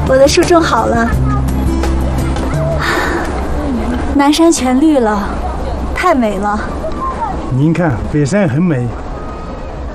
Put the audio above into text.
我的树种好了，南山全绿了，太美了。 您看，北山很美，